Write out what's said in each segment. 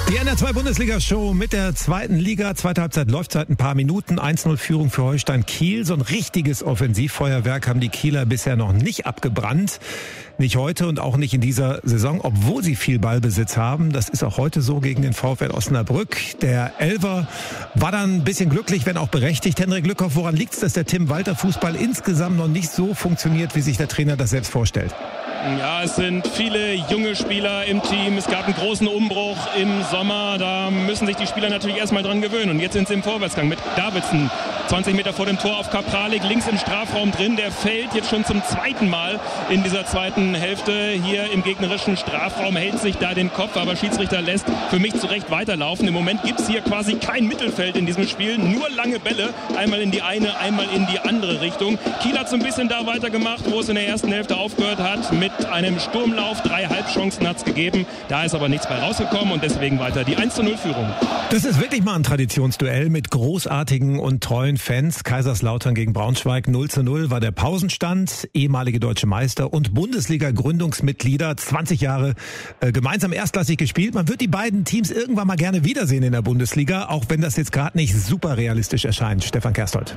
Die NDR2 Bundesliga-Show mit der zweiten Liga. Zweite Halbzeit läuft seit ein paar Minuten. 1-0-Führung für Holstein Kiel. So ein richtiges Offensivfeuerwerk haben die Kieler bisher noch nicht abgebrannt. Nicht heute und auch nicht in dieser Saison, obwohl sie viel Ballbesitz haben. Das ist auch heute so gegen den VfL Osnabrück. Der Elfer war dann ein bisschen glücklich, wenn auch berechtigt. Henrik Lückhoff, woran liegt es, dass der Tim-Walter-Fußball insgesamt noch nicht so funktioniert, wie sich der Trainer das selbst vorstellt? Ja, es sind viele junge Spieler im Team. Es gab einen großen Umbruch im Sommer. Da müssen sich die Spieler natürlich erstmal dran gewöhnen. Und jetzt sind sie im Vorwärtsgang mit Davidson. 20 Meter vor dem Tor auf Kapralik, links im Strafraum drin. Der fällt jetzt schon zum zweiten Mal in dieser zweiten Hälfte hier im gegnerischen Strafraum. Hält sich da den Kopf, aber Schiedsrichter lässt für mich zu Recht weiterlaufen. Im Moment gibt es hier quasi kein Mittelfeld in diesem Spiel. Nur lange Bälle. Einmal in die eine, einmal in die andere Richtung. Kiel hat so ein bisschen da weitergemacht, wo es in der ersten Hälfte aufgehört hat. Mit einem Sturmlauf. 3 Halbchancen hat es gegeben. Da ist aber nichts bei rausgekommen und deswegen weiter die 1-0-Führung. Das ist wirklich mal ein Traditionsduell mit großartigen und treuen Fans. Kaiserslautern gegen Braunschweig 0-0 war der Pausenstand. Ehemalige deutsche Meister und Bundesliga-Gründungsmitglieder. 20 Jahre gemeinsam erstklassig gespielt. Man wird die beiden Teams irgendwann mal gerne wiedersehen in der Bundesliga, auch wenn das jetzt gerade nicht super realistisch erscheint. Stefan Kersthold.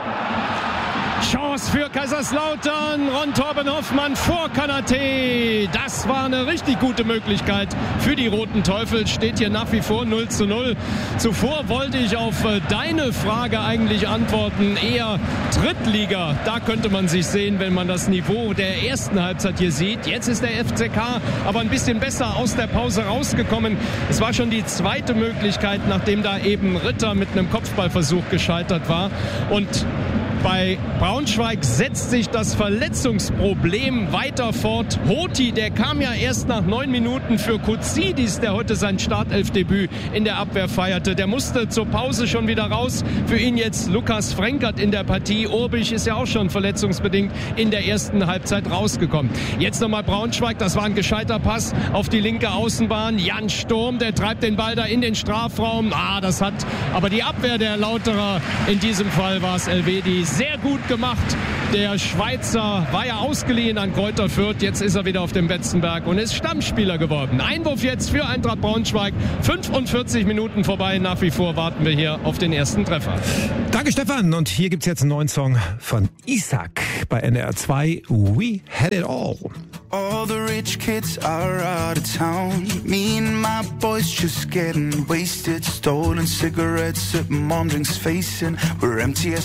Chance für Kaiserslautern, Ron Torben Hoffmann vor Kanaté. Das war eine richtig gute Möglichkeit für die Roten Teufel. Steht hier nach wie vor 0-0. Zuvor wollte ich auf deine Frage eigentlich antworten. Eher Drittliga. Da könnte man sich sehen, wenn man das Niveau der ersten Halbzeit hier sieht. Jetzt ist der FCK aber ein bisschen besser aus der Pause rausgekommen. Es war schon die zweite Möglichkeit, nachdem da eben Ritter mit einem Kopfballversuch gescheitert war. Und bei Braunschweig setzt sich das Verletzungsproblem weiter fort. Hoti, der kam ja erst nach 9 Minuten für Kuzidis, der heute sein Startelfdebüt in der Abwehr feierte. Der musste zur Pause schon wieder raus. Für ihn jetzt Lukas Frenkert in der Partie. Urbich ist ja auch schon verletzungsbedingt in der ersten Halbzeit rausgekommen. Jetzt nochmal Braunschweig, das war ein gescheiter Pass auf die linke Außenbahn. Jan Sturm, der treibt den Ball da in den Strafraum. Das hat aber die Abwehr der Lauterer, in diesem Fall war es Elvedi, sehr gut gemacht. Der Schweizer war ja ausgeliehen an Greuther Fürth. Jetzt ist er wieder auf dem Betzenberg und ist Stammspieler geworden. Einwurf jetzt für Eintracht Braunschweig. 45 Minuten vorbei. Nach wie vor warten wir hier auf den ersten Treffer. Danke, Stefan. Und hier gibt's jetzt einen neuen Song von Isaac bei NDR2. We had it all. All the rich kids are out of town. Me and my boys just getting wasted. Stolen cigarettes at mom drinks facing. We're empty as